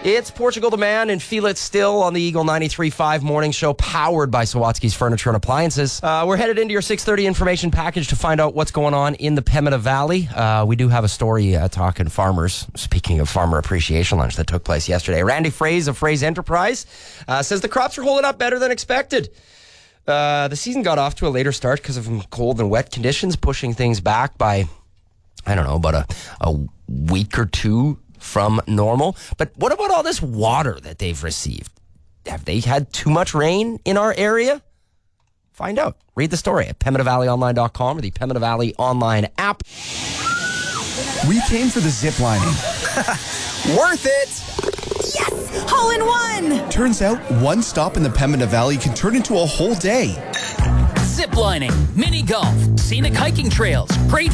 It's Portugal the Man and Feel It Still on the Eagle 93.5 morning show powered by Sawatsky's Furniture and Appliances. We're headed into your 6:30 information package to find out what's going on in the Pembina Valley. We do have a story talking farmers. Speaking of farmer appreciation lunch that took place yesterday, Randy Fraze of Fraze Enterprise says the crops are holding up better than expected. The season got off to a later start because of cold and wet conditions, pushing things back by, I don't know, about a week or two from normal. But what about all this water that they've received? Have they had too much rain in our area? Find out. Read the story at PembinaValleyOnline.com or the Pembina Valley online app. We came for the zip lining. Worth it! Yes! Hole in one! Turns out one stop in the Pembina Valley can turn into a whole day. Ziplining, mini golf, scenic hiking trails, great